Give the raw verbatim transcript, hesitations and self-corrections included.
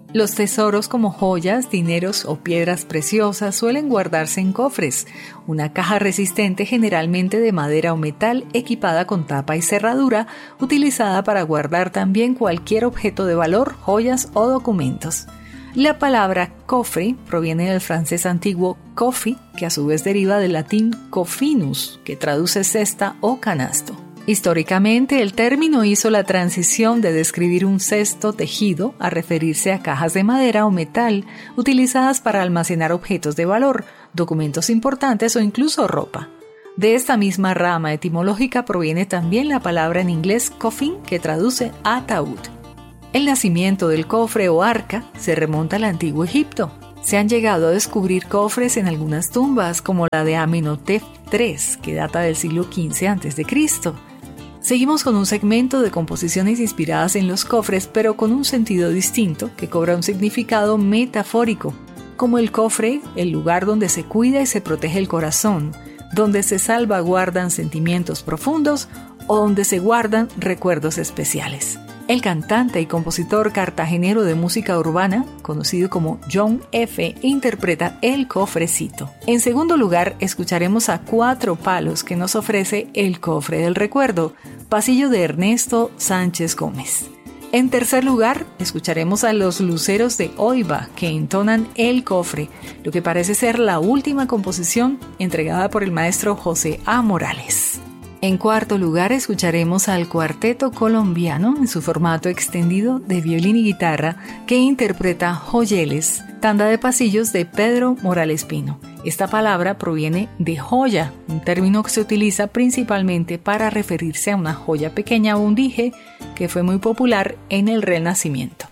Los tesoros como joyas, dineros o piedras preciosas suelen guardarse en cofres, una caja resistente generalmente de madera o metal equipada con tapa y cerradura, utilizada para guardar también cualquier objeto de valor, joyas o documentos. La palabra cofre proviene del francés antiguo coffy, que a su vez deriva del latín coffinus, que traduce cesta o canasto. Históricamente, el término hizo la transición de describir un cesto tejido a referirse a cajas de madera o metal utilizadas para almacenar objetos de valor, documentos importantes o incluso ropa. De esta misma rama etimológica proviene también la palabra en inglés coffin, que traduce ataúd. El nacimiento del cofre o arca se remonta al antiguo Egipto. Se han llegado a descubrir cofres en algunas tumbas, como la de Amenhotep tercero, que data del siglo quince antes de Cristo. Seguimos con un segmento de composiciones inspiradas en los cofres, pero con un sentido distinto, que cobra un significado metafórico, como el cofre, el lugar donde se cuida y se protege el corazón, donde se salvaguardan sentimientos profundos o donde se guardan recuerdos especiales. El cantante y compositor cartagenero de música urbana, conocido como John F., interpreta El Cofrecito. En segundo lugar, escucharemos a Cuatro Palos, que nos ofrece El Cofre del Recuerdo, pasillo de Ernesto Sánchez Gómez. En tercer lugar, escucharemos a Los Luceros de Oiba, que entonan El Cofre, lo que parece ser la última composición entregada por el maestro José A. Morales. En cuarto lugar, escucharemos al Cuarteto Colombiano en su formato extendido de violín y guitarra, que interpreta Joyeles, tanda de pasillos de Pedro Morales Pino. Esta palabra proviene de joya, un término que se utiliza principalmente para referirse a una joya pequeña o un dije que fue muy popular en el Renacimiento.